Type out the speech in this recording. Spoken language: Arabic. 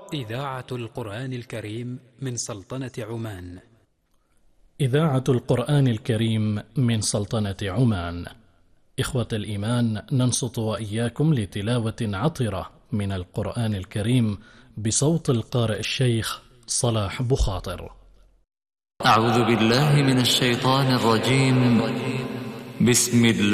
إذاعة القرآن الكريم من سلطنة عمان. إذاعة القرآن الكريم من سلطنة عمان. إخوة الإيمان، ننصت وإياكم لتلاوة عطرة من القرآن الكريم بصوت القارئ الشيخ صلاح بخاطر. أعوذ بالله من الشيطان الرجيم. بسم الله